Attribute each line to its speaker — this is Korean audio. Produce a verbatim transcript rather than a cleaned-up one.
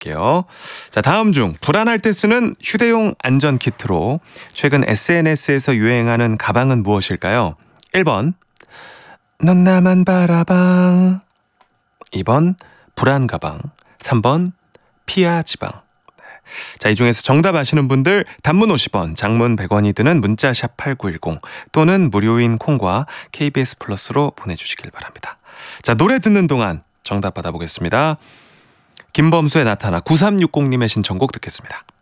Speaker 1: 보내드릴게요. 자, 다음 중 불안할 때 쓰는 휴대용 안전키트로 최근 에스엔에스에서 유행하는 가방은 무엇일까요? 일 번 넌 나만 바라방, 이 번 불안 가방, 삼 번 피아 지방. 자, 이 중에서 정답 아시는 분들 단문 오십 원, 장문 백 원이 드는 문자샵 팔구일공 또는 무료인 콩과 케이비에스 플러스로 보내주시길 바랍니다. 자, 노래 듣는 동안 정답 받아보겠습니다. 김범수의 나타나 구삼육공님의 신청곡 듣겠습니다.